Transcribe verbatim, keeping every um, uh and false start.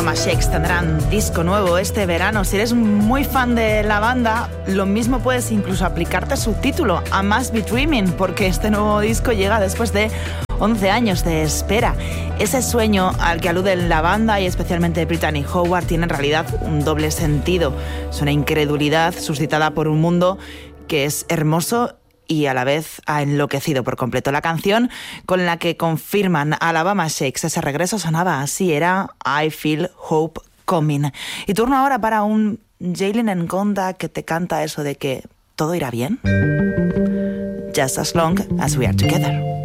Alabama Shakes tendrán disco nuevo este verano. Si eres muy fan de la banda, lo mismo puedes incluso aplicarte su título, I Must Be Dreaming, porque este nuevo disco llega después de once años de espera. Ese sueño al que aluden la banda y especialmente Brittany Howard tiene en realidad un doble sentido. Es una incredulidad suscitada por un mundo que es hermoso y a la vez ha enloquecido por completo. La canción con la que confirman Alabama Shakes ese regreso sonaba así, era I Feel Hope Coming. Y turno ahora para un Jalen Ngonda que te canta eso de que todo irá bien. Just as long as we are together.